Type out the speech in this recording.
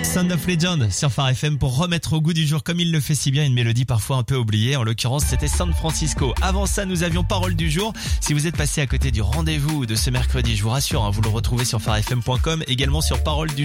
Sound of Legend sur Phare FM pour remettre au goût du jour, comme il le fait si bien, une mélodie parfois un peu oubliée. En l'occurrence, c'était San Francisco. Avant ça, nous avions Parole du jour. Si vous êtes passé à côté du rendez-vous de ce mercredi, je vous rassure, vous le retrouvez sur pharefm.com, également sur Parole du jour.